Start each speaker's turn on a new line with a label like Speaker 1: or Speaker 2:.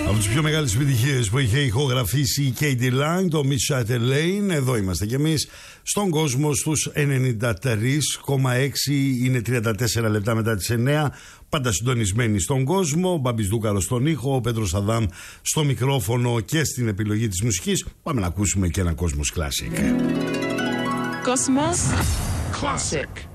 Speaker 1: Από τις πιο μεγάλες επιτυχίες που είχε ηχογραφήσει η Katie Lang, το Miss Shatter Lane. Εδώ είμαστε κι εμείς στον κόσμο στους 93,6. Είναι 34 λεπτά μετά τις 9. Πάντα συντονισμένοι στον κόσμο. Ο Μπάμπης Δούκαρος στον ήχο, ο Πέτρος Αδάμ στο μικρόφωνο και στην επιλογή της μουσικής. Πάμε να ακούσουμε και ένα Cosmos Classic.
Speaker 2: Cosmos Classic.